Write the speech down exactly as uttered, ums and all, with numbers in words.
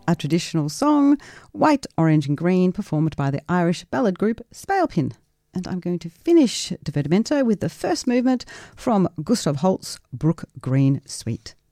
a traditional song, White, Orange and Green, performed by the Irish ballad group Spalpin. And I'm going to finish Divertimento with the first movement from Gustav Holst's Brook Green Suite.